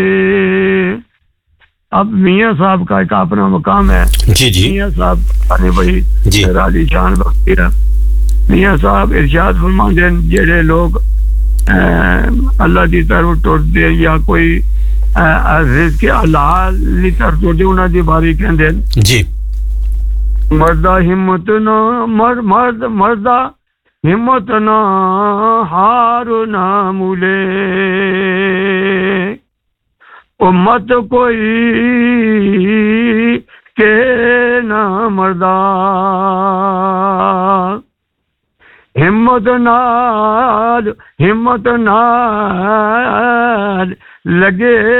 अब मियाँ साहब का एक अपना मकाम है। जी जी मियाँ साहब अरे भाई जी राली शान बख्ती है। मियाँ साहब इरशाद फरमाते हैं जेड़े लोग अल्लाह की तरफ टुरदे या कोई रिज़्क़ हलाल की तरफ टुरदे उन्हां दी बारी कहंदे जी मर्दा हिम्मत ना मर्दा हिम्मत ना हार ना मूले उम्मत कोई के ना मर्दा हिम्मत नाल लगे